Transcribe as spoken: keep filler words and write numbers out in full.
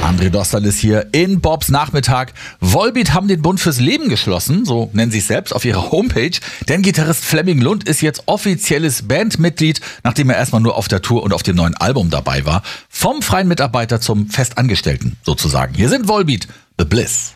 André Dostal ist hier in Bobs Nachmittag. Volbeat haben den Bund fürs Leben geschlossen, so nennen sie es selbst auf ihrer Homepage. Denn Gitarrist Flemming Lund ist jetzt offizielles Bandmitglied, nachdem er erstmal nur auf der Tour und auf dem neuen Album dabei war. Vom freien Mitarbeiter zum Festangestellten sozusagen. Hier sind Volbeat, The Bliss.